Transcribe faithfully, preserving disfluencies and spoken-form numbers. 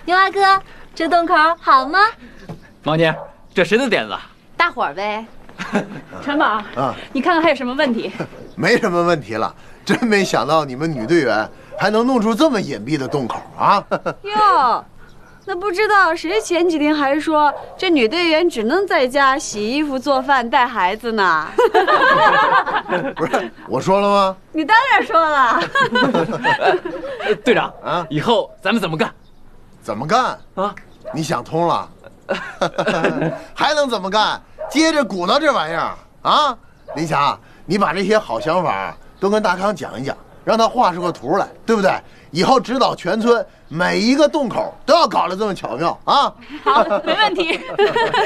牛蛙哥，这洞口好吗？ 毛妮，这谁的点子？ 大伙儿呗。 陈宝啊，你看看还有什么问题？ 没什么问题了，真没想到你们女队员还能弄出这么隐蔽的洞口啊！ 哟，那不知道谁前几天还说这女队员只能在家洗衣服、做饭、带孩子呢？ 不是我说了吗？ 你当然说了。 队长啊，以后咱们怎么干？ 怎么干啊？ 你想通了？还能怎么干？接着鼓捣这玩意儿啊！林霞，你把这些好想法都跟大康讲一讲，让他画出个图来，对不对？以后指导全村每一个洞口都要搞得这么巧妙啊！ 好，没问题。